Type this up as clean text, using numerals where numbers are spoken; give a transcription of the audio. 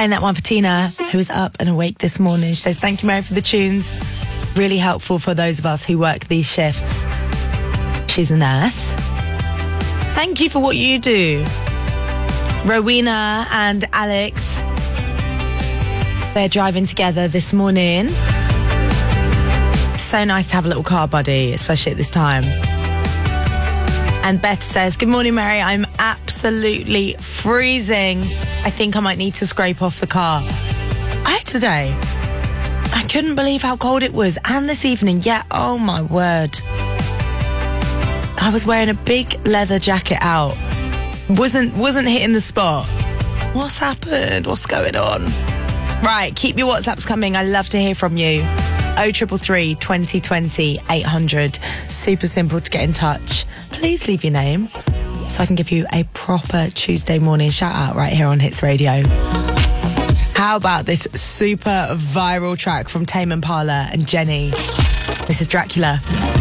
Playing that one for Tina, who was up and awake this morning. She says, thank you, Mary, for the tunes. Really helpful for those of us who work these shifts. She's a nurse. Thank you for what you do. Rowena and Alex, they're driving together this morning. So nice to have a little car buddy, especially at this time. And Beth says, good morning, Mary. I'm absolutely freezing. I think I might need to scrape off the car. Today, I couldn't believe how cold it was. And this evening, yeah, oh my word. I was wearing a big leather jacket out. Wasn't hitting the spot. What's happened? What's going on? Right, keep your WhatsApps coming. I love to hear from you. 0333 2020 800. Super simple to get in touch. Please leave your name so I can give you a proper Tuesday morning shout out right here on Hits Radio. How about this super viral track from Tame Impala and Jenny? This is Dracula.